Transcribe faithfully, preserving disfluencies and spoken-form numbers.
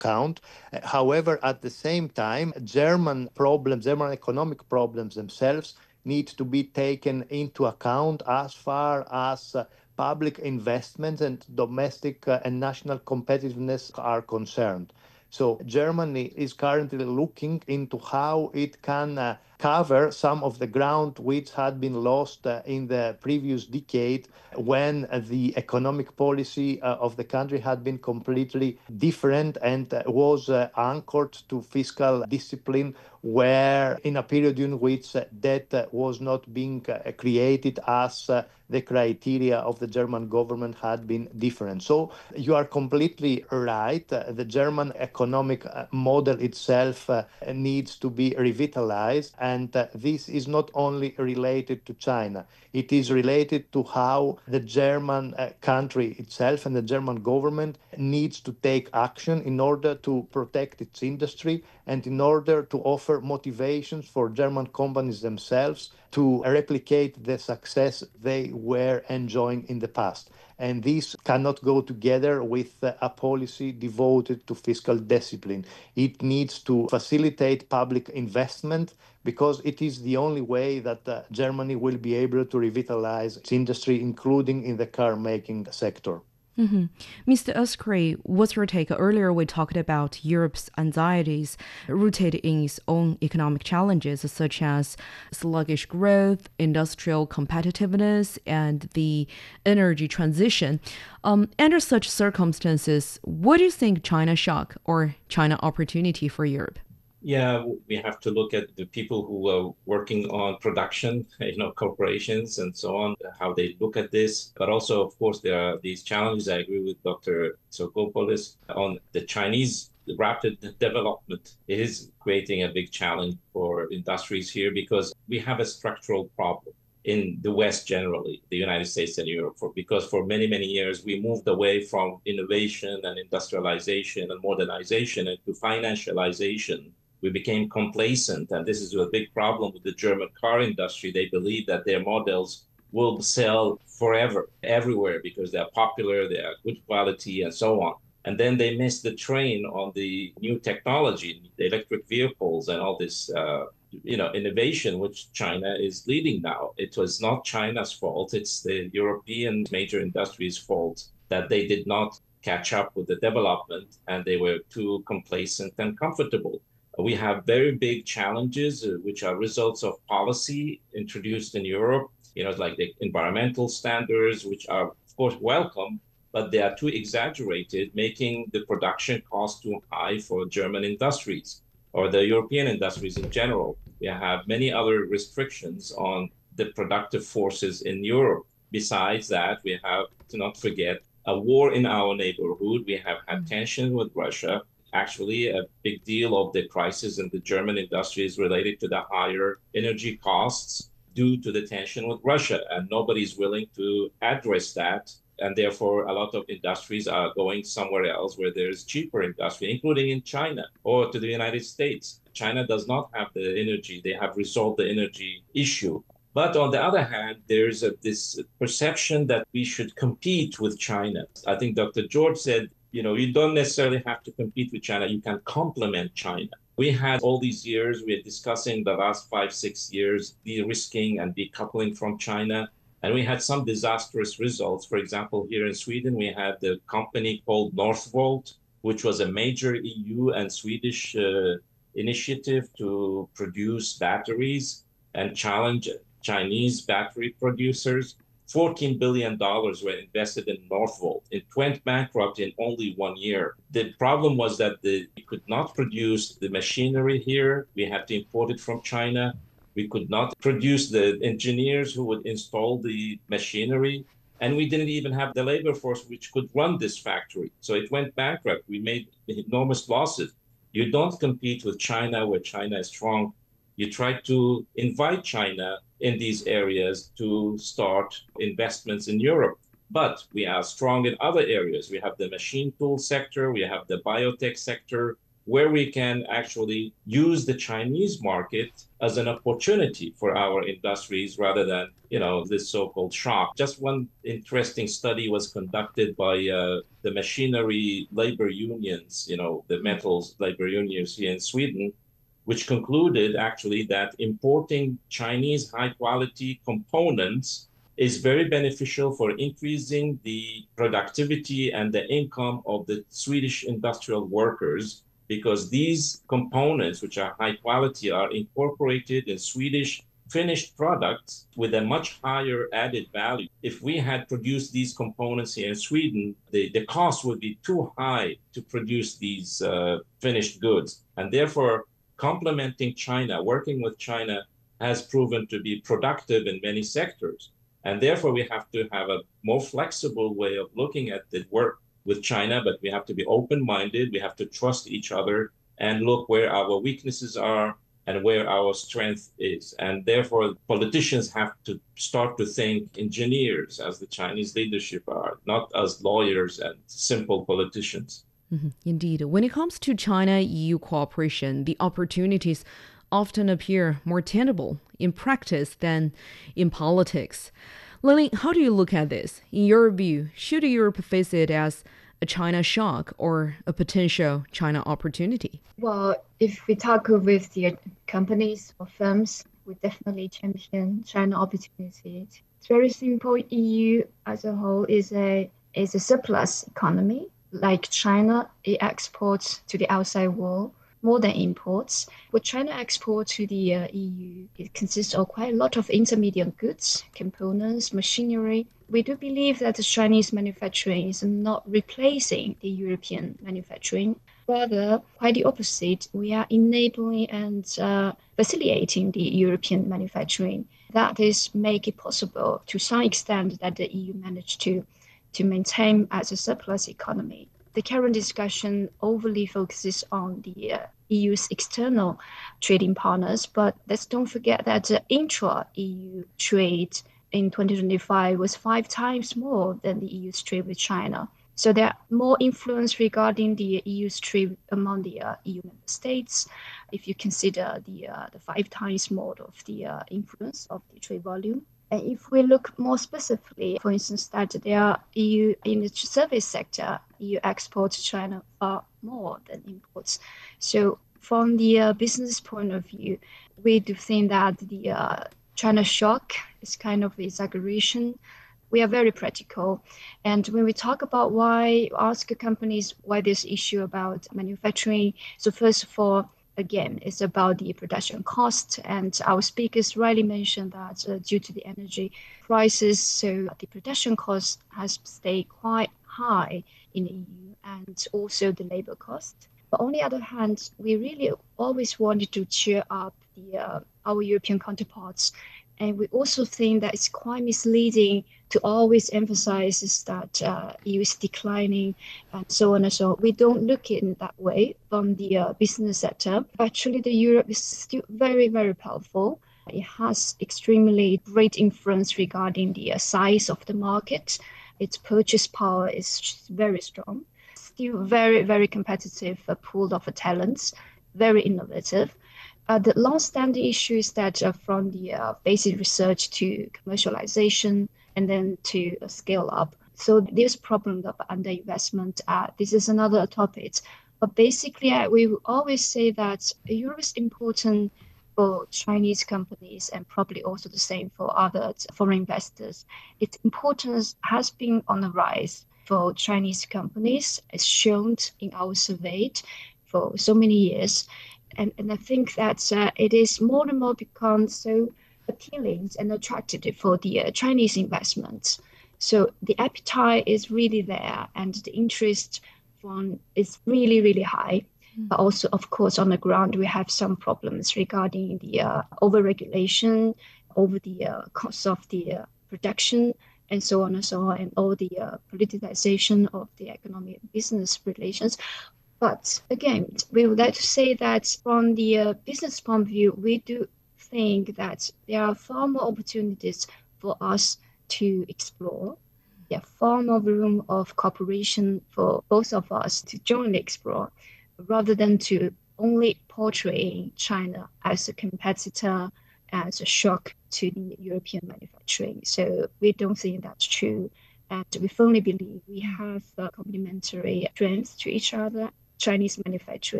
account. Uh, However, at the same time, German problems, German economic problems themselves need to be taken into account as far as uh, public investments and domestic uh, and national competitiveness are concerned. So Germany is currently looking into how it can uh, cover some of the ground which had been lost uh, in the previous decade when uh, the economic policy uh, of the country had been completely different and uh, was uh, anchored to fiscal discipline, where in a period in which uh, debt uh, was not being uh, created as uh, the criteria of the German government had been different. So you are completely right. Uh, the German economic uh, model itself uh, needs to be revitalized. And uh, this is not only related to China, it is related to how the German uh, country itself and the German government needs to take action in order to protect its industry and in order to offer motivations for German companies themselves to replicate the success they were enjoying in the past. And this cannot go together with uh, a policy devoted to fiscal discipline. It needs to facilitate public investment because it is the only way that uh, Germany will be able to revitalize its industry, including in the car making sector. Mm-hmm. mister Uskry, what's your take? Earlier, we talked about Europe's anxieties rooted in its own economic challenges, such as sluggish growth, industrial competitiveness, and the energy transition. Um, under such circumstances, what do you think China shock or China opportunity for Europe? Yeah, we have to look at the people who are working on production, you know, corporations and so on, how they look at this. But also, of course, there are these challenges. I agree with Doctor Tsokopoulos on the Chinese rapid development. It is creating a big challenge for industries here because we have a structural problem in the West generally, the United States and Europe, for, because for many, many years we moved away from innovation and industrialization and modernization into financialization. We became complacent, and this is a big problem with the German car industry. They believe that their models will sell forever, everywhere, because they're popular, they are good quality, and so on. And then they missed the train on the new technology, the electric vehicles, and all this, uh, you know, innovation, which China is leading now. It was not China's fault; it's the European major industries' fault that they did not catch up with the development, and they were too complacent and comfortable. We have very big challenges, uh, which are results of policy introduced in Europe, you know, like the environmental standards, which are, of course, welcome, but they are too exaggerated, making the production cost too high for German industries or the European industries in general. We have many other restrictions on the productive forces in Europe. Besides that, we have to not forget a war in our neighborhood. We have had tension with Russia. Actually, a big deal of the crisis in the German industry is related to the higher energy costs due to the tension with Russia, and nobody's willing to address that. And therefore, a lot of industries are going somewhere else where there's cheaper industry, including in China or to the United States. China does not have the energy. They have resolved the energy issue. But on the other hand, there's a, this perception that we should compete with China. I think Doctor George said, you know, you don't necessarily have to compete with China. You can complement China. We had all these years, we are discussing the last five, six years, de-risking and decoupling from China. And we had some disastrous results. For example, here in Sweden, we had the company called Northvolt, which was a major E U and Swedish uh, initiative to produce batteries and challenge Chinese battery producers. fourteen billion dollars were invested in Northvolt. It went bankrupt in only one year. The problem was that the, we could not produce the machinery here. We had to import it from China. We could not produce the engineers who would install the machinery. And we didn't even have the labor force which could run this factory. So it went bankrupt. We made enormous losses. You don't compete with China where China is strong. You try to invite China in these areas to start investments in Europe. But we are strong in other areas. We have the machine tool sector, we have the biotech sector, where we can actually use the Chinese market as an opportunity for our industries rather than, you know, this so-called shock. Just one interesting study was conducted by uh, the machinery labor unions, you know, the metals labor unions here in Sweden, which concluded actually that importing Chinese high-quality components is very beneficial for increasing the productivity and the income of the Swedish industrial workers, because these components, which are high quality, are incorporated in Swedish finished products with a much higher added value. If we had produced these components here in Sweden, the, the cost would be too high to produce these uh, finished goods. And therefore, complementing China, working with China, has proven to be productive in many sectors. And therefore, we have to have a more flexible way of looking at the work with China, but we have to be open-minded. We have to trust each other and look where our weaknesses are and where our strength is. And therefore, politicians have to start to think engineers, as the Chinese leadership are, not as lawyers and simple politicians. Mm-hmm. Indeed. When it comes to China-E U cooperation, the opportunities often appear more tangible in practice than in politics. Lily, how do you look at this? In your view, should Europe face it as a China shock or a potential China opportunity? Well, if we talk with the companies or firms, we definitely champion China opportunities. It's very simple. E U as a whole is a is a surplus economy. Like China, it exports to the outside world more than imports. What China exports to the uh, E U, it consists of quite a lot of intermediate goods, components, machinery. We do believe that the Chinese manufacturing is not replacing the European manufacturing. Rather, quite the opposite. We are enabling and uh, facilitating the European manufacturing. That is make it possible to some extent that the E U managed to, to maintain as a surplus economy. The current discussion overly focuses on the uh, E U's external trading partners, but let's don't forget that uh, intra-E U trade in twenty twenty-five was five times more than the E U's trade with China. So there are more influence regarding the E U's trade among the uh, E U member states, if you consider the uh, the five times more of the uh, influence of the trade volume. And if we look more specifically, for instance, that there are E U in the service sector, E U exports to China far more than imports. So from the uh, business point of view, we do think that the uh, China shock is kind of exaggeration. We are very practical. And when we talk about why, ask companies why this issue about manufacturing. So first of all, again, it's about the production cost. And our speakers rightly mentioned that uh, due to the energy prices, so the production cost has stayed quite high in the E U, and also the labor cost. But on the other hand, we really always wanted to cheer up the uh, our European counterparts. And we also think that it's quite misleading to always emphasize is that uh, E U is declining and so on and so on. We don't look at it that way from the uh, business sector. Actually, the Europe is still very, very powerful. It has extremely great influence regarding the uh, size of the market. Its purchase power is very strong. Still very, very competitive uh, pool of uh, talents, very innovative. Uh, the long-standing issue is that uh, from the uh, basic research to commercialization and then to uh, scale up. So this problem of underinvestment, uh, this is another topic. But basically, uh, we always say that Europe is important for Chinese companies and probably also the same for other foreign investors. Its importance has been on the rise for Chinese companies, as shown in our survey for so many years. And, and I think that uh, it is more and more become so appealing and attractive for the uh, Chinese investments. So the appetite is really there, and the interest from is really, really high. Mm. But also, of course, on the ground, we have some problems regarding the uh, overregulation, over the uh, cost of the uh, production, and so on and so on, and all the uh, politicization of the economic and business relations. But again, we would like to say that from the uh, business point of view, we do think that there are far more opportunities for us to explore. There are far more room of cooperation for both of us to jointly explore rather than to only portray China as a competitor, as a shock to the European manufacturing. So we don't think that's true. And we firmly believe we have uh, complementary strengths to each other. Chinese manufacturers